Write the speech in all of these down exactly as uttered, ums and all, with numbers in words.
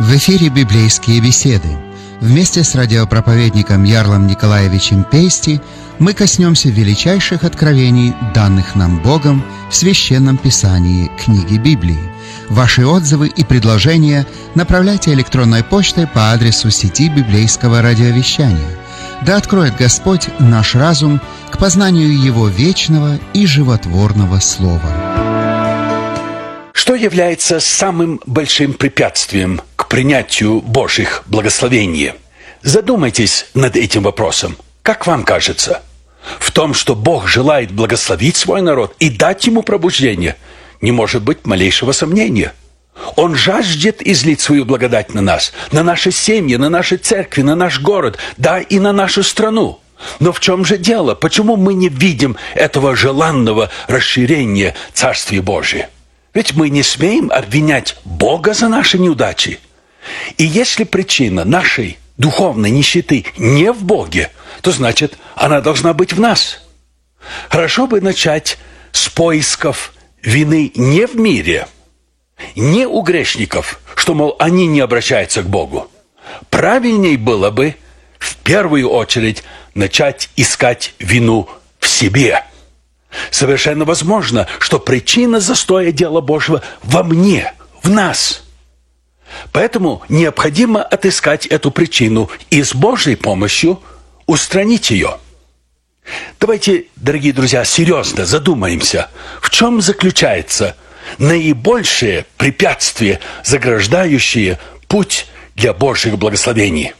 В эфире «Библейские беседы». Вместе с радиопроповедником Ярлом Николаевичем Пейсти мы коснемся величайших откровений, данных нам Богом в Священном Писании книги Библии. Ваши отзывы и предложения направляйте электронной почтой по адресу сети библейского радиовещания. Да откроет Господь наш разум к познанию Его вечного и животворного Слова. Что является самым большим препятствием к принятию Божьих благословений? Задумайтесь над этим вопросом. Как вам кажется? В том, что Бог желает благословить свой народ и дать ему пробуждение, не может быть малейшего сомнения. Он жаждет излить свою благодать на нас, на наши семьи, на наши церкви, на наш город, да и на нашу страну. Но в чем же дело? Почему мы не видим этого желанного расширения Царствия Божия? Ведь мы не смеем обвинять Бога за наши неудачи. И если причина нашей духовной нищеты не в Боге, то значит, она должна быть в нас. Хорошо бы начать с поисков вины не в мире, не у грешников, что, мол, они не обращаются к Богу. Правильней было бы в первую очередь начать искать вину в себе. Совершенно возможно, что причина застоя дела Божьего во мне, в нас. Поэтому необходимо отыскать эту причину и с Божьей помощью устранить ее. Давайте, дорогие друзья, серьезно задумаемся, в чем заключается наибольшее препятствие, заграждающее путь для Божьих благословений.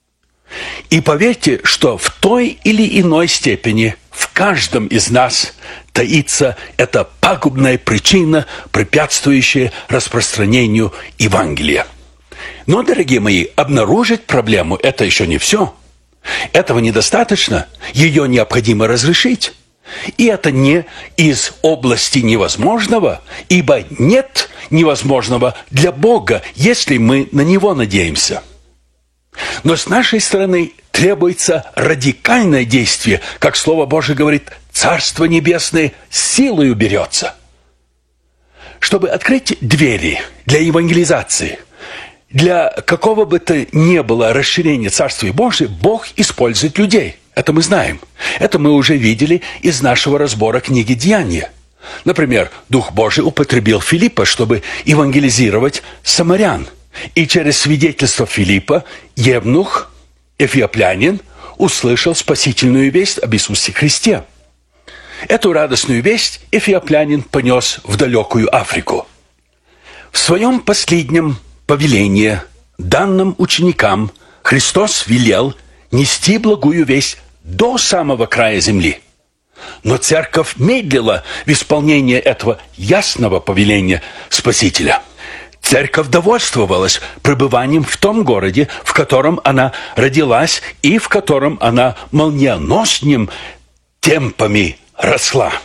И поверьте, что в той или иной степени в каждом из нас таится эта пагубная причина, препятствующая распространению Евангелия. Но, дорогие мои, обнаружить проблему – это еще не все. Этого недостаточно, ее необходимо разрешить. И это не из области невозможного, ибо нет невозможного для Бога, если мы на Него надеемся. Но с нашей стороны требуется радикальное действие, как Слово Божие говорит, Царство Небесное силою берется. Чтобы открыть двери для евангелизации, для какого бы то ни было расширения Царствия Божия, Бог использует людей. Это мы знаем. Это мы уже видели из нашего разбора книги «Деяния». Например, Дух Божий употребил Филиппа, чтобы евангелизировать самарян. И через свидетельство Филиппа евнух, эфиоплянин, услышал спасительную весть об Иисусе Христе. Эту радостную весть эфиоплянин понес в далекую Африку. В своем последнем повелении, данном ученикам, Христос велел нести благую весть до самого края земли. Но церковь медлила в исполнении этого ясного повеления Спасителя. Церковь довольствовалась пребыванием в том городе, в котором она родилась и в котором она молниеносными темпами росла.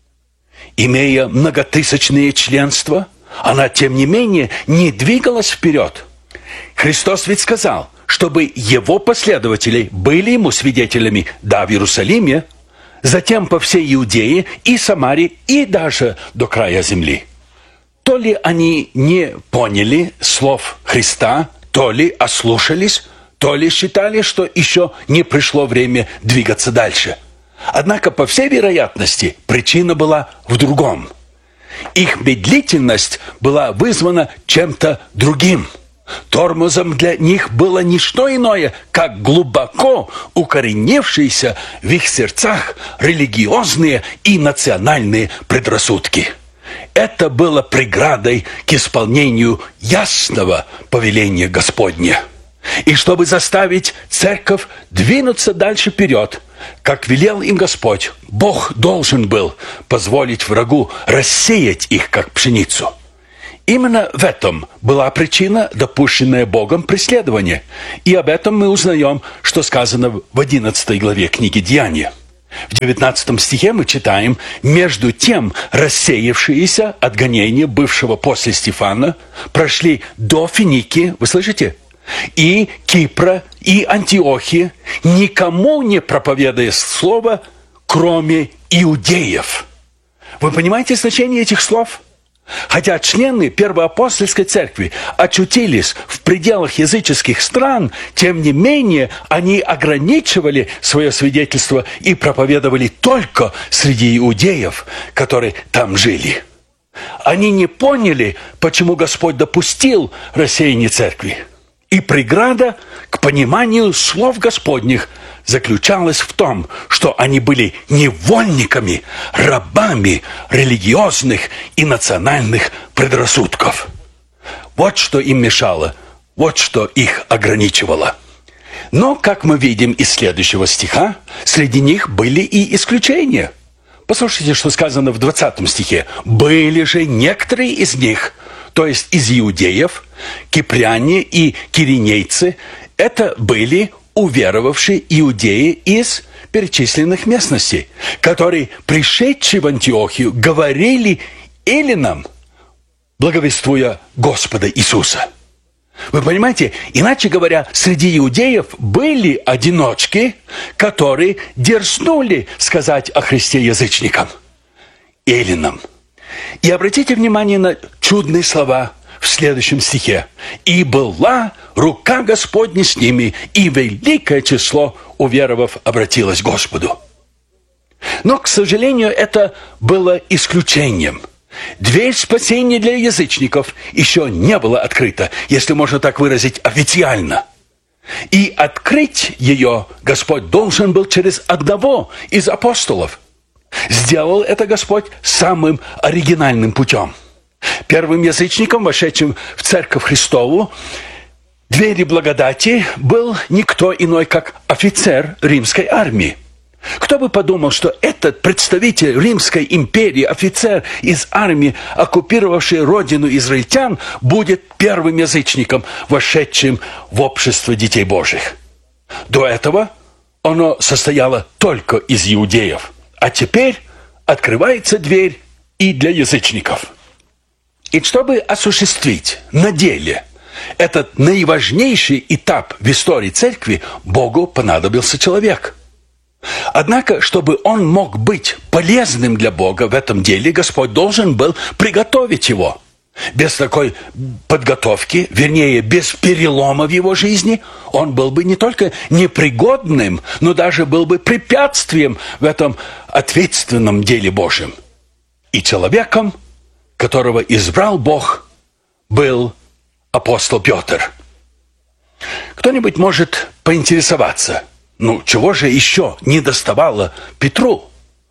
Имея многотысячные членства, она, тем не менее, не двигалась вперед. Христос ведь сказал, чтобы его последователи были ему свидетелями, да, в Иерусалиме, затем по всей Иудее и Самарии и даже до края земли. То ли они не поняли слов Христа, то ли ослушались, то ли считали, что еще не пришло время двигаться дальше. Однако, по всей вероятности, причина была в другом. Их медлительность была вызвана чем-то другим. Тормозом для них было не что иное, как глубоко укоренившиеся в их сердцах религиозные и национальные предрассудки. Это было преградой к исполнению ясного повеления Господня. И чтобы заставить церковь двинуться дальше вперед, как велел им Господь, Бог должен был позволить врагу рассеять их, как пшеницу. Именно в этом была причина, допущенная Богом преследования. И об этом мы узнаем, что сказано в одиннадцатой главе книги «Деяния». В девятнадцатом стихе мы читаем: «Между тем рассеявшиеся от гонения бывшего после Стефана прошли до Финикии», вы слышите, «и Кипра, и Антиохии, никому не проповедуя слово, кроме иудеев». Вы понимаете значение этих слов? Хотя члены Первоапостольской церкви очутились в пределах языческих стран, тем не менее они ограничивали свое свидетельство и проповедовали только среди иудеев, которые там жили. Они не поняли, почему Господь допустил рассеяние церкви. И преграда к пониманию слов Господних заключалась в том, что они были невольниками, рабами религиозных и национальных предрассудков. Вот что им мешало, вот что их ограничивало. Но, как мы видим из следующего стиха, среди них были и исключения. Послушайте, что сказано в двадцатом стихе. «Были же некоторые из них, то есть из иудеев, кипряне и киринейцы, это были уверовавшие иудеи из перечисленных местностей, которые, пришедшие в Антиохию, говорили эллинам, благовествуя Господа Иисуса». Вы понимаете, иначе говоря, среди иудеев были одиночки, которые дерзнули сказать о Христе язычникам, эллинам. И обратите внимание на чудные слова в следующем стихе. «И была рука Господня с ними, и великое число уверовав обратилось к Господу». Но, к сожалению, это было исключением. Дверь спасения для язычников еще не была открыта, если можно так выразить, официально. И открыть ее Господь должен был через одного из апостолов. Сделал это Господь самым оригинальным путем. Первым язычником, вошедшим в Церковь Христову, двери благодати, был никто иной, как офицер римской армии. Кто бы подумал, что этот представитель Римской империи, офицер из армии, оккупировавший родину израильтян, будет первым язычником, вошедшим в общество детей Божьих. До этого оно состояло только из иудеев. А теперь открывается дверь и для язычников. И чтобы осуществить на деле этот наиважнейший этап в истории церкви, Богу понадобился человек. Однако, чтобы он мог быть полезным для Бога в этом деле, Господь должен был приготовить его. Без такой подготовки, вернее, без перелома в его жизни, он был бы не только непригодным, но даже был бы препятствием в этом ответственном деле Божьем. И человеком, которого избрал Бог, был апостол Петр. Кто-нибудь может поинтересоваться, ну, чего же еще не доставало Петру?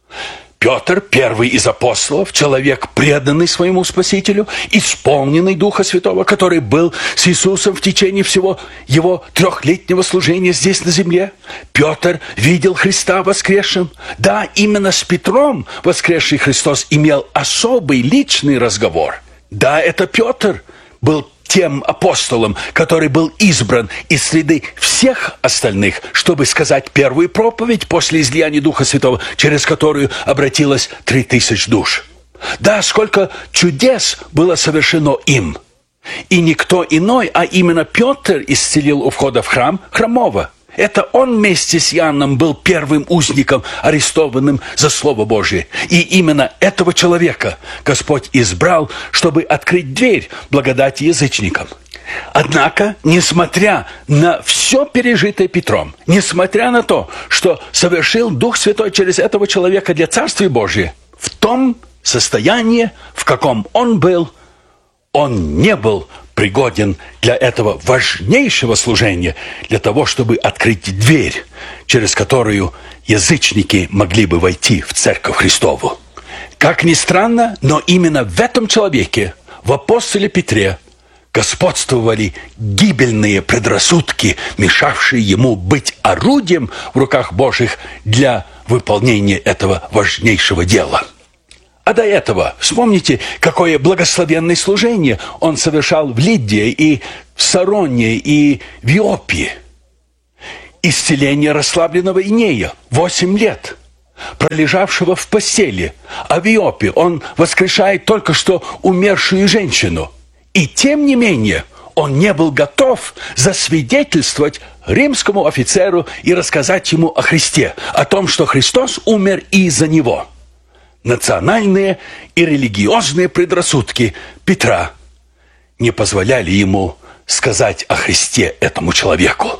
Петр, первый из апостолов, человек, преданный своему Спасителю, исполненный Духа Святого, который был с Иисусом в течение всего его трехлетнего служения здесь на земле. Петр видел Христа воскресшим. Да, именно с Петром воскресший Христос имел особый личный разговор. Да, это Петр был тем апостолом, который был избран из среды всех остальных, чтобы сказать первую проповедь после излияния Духа Святого, через которую обратилось три тысячи душ. Да, сколько чудес было совершено им. И никто иной, а именно Петр исцелил у входа в храм хромого. Это он вместе с Иоанном был первым узником, арестованным за Слово Божие. И именно этого человека Господь избрал, чтобы открыть дверь благодати язычникам. Однако, несмотря на все пережитое Петром, несмотря на то, что совершил Дух Святой через этого человека для Царствия Божия, в том состоянии, в каком он был, он не был пригоден для этого важнейшего служения, для того, чтобы открыть дверь, через которую язычники могли бы войти в Церковь Христову. Как ни странно, но именно в этом человеке, в апостоле Петре, господствовали гибельные предрассудки, мешавшие ему быть орудием в руках Божьих для выполнения этого важнейшего дела. А до этого, вспомните, какое благословенное служение он совершал в Лидии и в Сароне и в Иопии. Исцеление расслабленного Инея, восемь лет, пролежавшего в постели. А в Иопии он воскрешает только что умершую женщину. И тем не менее, он не был готов засвидетельствовать римскому офицеру и рассказать ему о Христе, о том, что Христос умер и за него. национальные и религиозные предрассудки Петра не позволяли ему сказать о Христе этому человеку.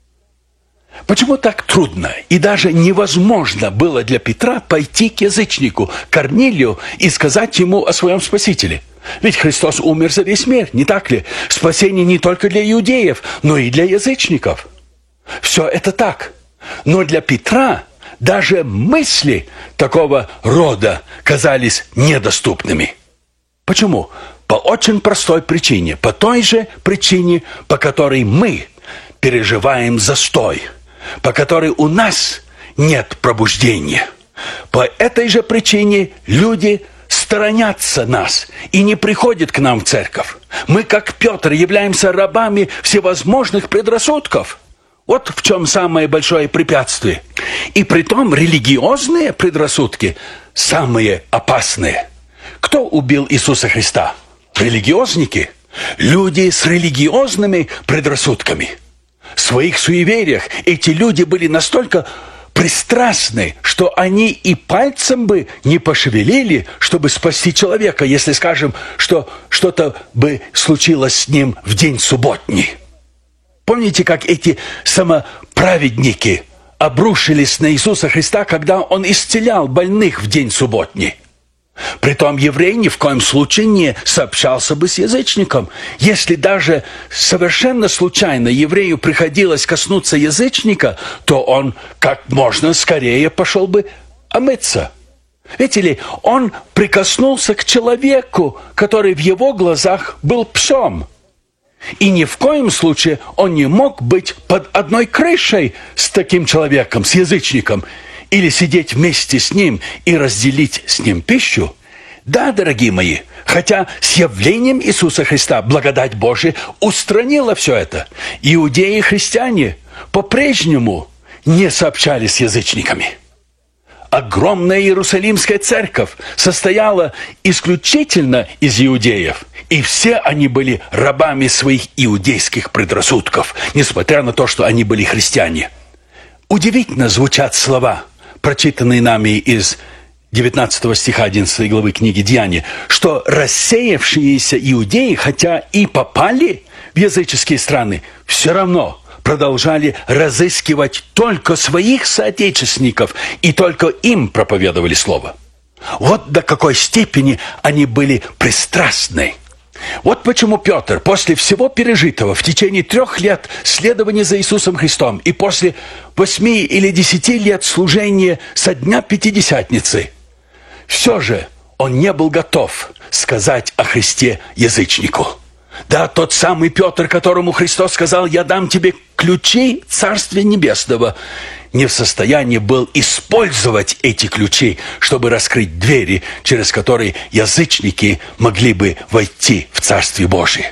Почему так трудно и даже невозможно было для Петра пойти к язычнику, Корнилию, и сказать ему о своем Спасителе? Ведь Христос умер за весь мир, не так ли? Спасение не только для иудеев, но и для язычников. Все это так. Но для Петра даже мысли такого рода казались недоступными. Почему? По очень простой причине. По той же причине, по которой мы переживаем застой, по которой у нас нет пробуждения. По этой же причине люди сторонятся нас и не приходят к нам в церковь. Мы, как Петр, являемся рабами всевозможных предрассудков. Вот в чем самое большое препятствие. И притом религиозные предрассудки самые опасные. Кто убил Иисуса Христа? Религиозники. Люди с религиозными предрассудками. В своих суевериях эти люди были настолько пристрастны, что они и пальцем бы не пошевелили, чтобы спасти человека, если, скажем, что что-то бы случилось с ним в день субботний. Помните, как эти самоправедники обрушились на Иисуса Христа, когда Он исцелял больных в день субботний? Притом еврей ни в коем случае не сообщался бы с язычником. Если даже совершенно случайно еврею приходилось коснуться язычника, то он как можно скорее пошел бы омыться. Видите ли, он прикоснулся к человеку, который в его глазах был псом. И ни в коем случае он не мог быть под одной крышей с таким человеком, с язычником, или сидеть вместе с ним и разделить с ним пищу. Да, дорогие мои, хотя с явлением Иисуса Христа благодать Божия устранила все это, иудеи и христиане по-прежнему не сообщались с язычниками. Огромная Иерусалимская церковь состояла исключительно из иудеев, и все они были рабами своих иудейских предрассудков, несмотря на то, что они были христиане. Удивительно звучат слова, прочитанные нами из девятнадцатого стиха одиннадцатой главы книги Деяния, что рассеявшиеся иудеи, хотя и попали в языческие страны, все равно продолжали разыскивать только своих соотечественников и только им проповедовали слово. Вот до какой степени они были пристрастны. Вот почему Петр после всего пережитого в течение трех лет следования за Иисусом Христом и после восьми или десяти лет служения со дня Пятидесятницы, все же он не был готов сказать о Христе язычнику. Да, тот самый Петр, которому Христос сказал: «Я дам тебе ключи Царствия Небесного», не в состоянии был использовать эти ключи, чтобы раскрыть двери, через которые язычники могли бы войти в Царствие Божие.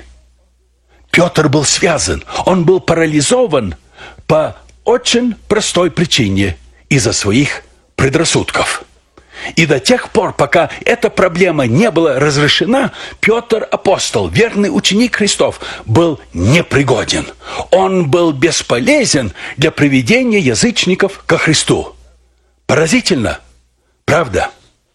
Петр был связан, он был парализован по очень простой причине – из-за своих предрассудков. И до тех пор, пока эта проблема не была разрешена, Петр, апостол, верный ученик Христов, был непригоден. Он был бесполезен для приведения язычников ко Христу. Поразительно, правда?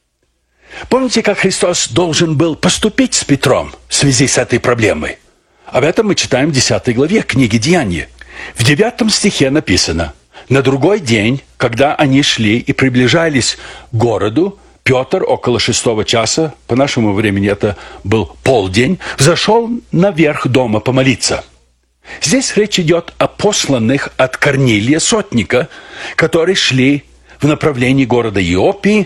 Помните, как Христос должен был поступить с Петром в связи с этой проблемой? Об этом мы читаем в десятой главе книги Деяния. В девятом стихе написано: «На другой день, когда они шли и приближались к городу, Петр около шестого часа, по нашему времени это был полдень, взошел наверх дома помолиться». Здесь речь идет о посланных от Корнилия сотника, которые шли в направлении города Иопии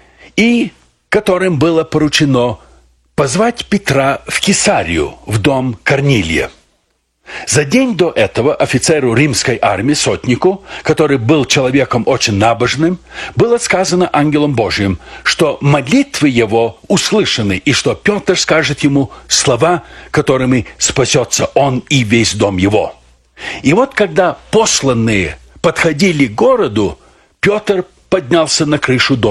и которым было поручено позвать Петра в Кесарию, в дом Корнилия. За день до этого офицеру римской армии, сотнику, который был человеком очень набожным, было сказано ангелом Божьим, что молитвы его услышаны, и что Петр скажет ему слова, которыми спасется он и весь дом его. И вот когда посланные подходили к городу, Петр поднялся на крышу дома